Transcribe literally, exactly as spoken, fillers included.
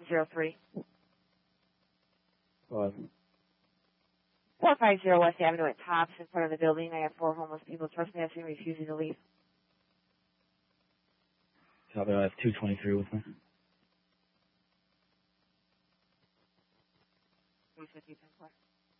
zero three. Five. four five zero West Avenue at Tops in front of the building. I have four homeless people trespassing and refusing to leave. Copy, I have two twenty-three with me. three fifty, ten four.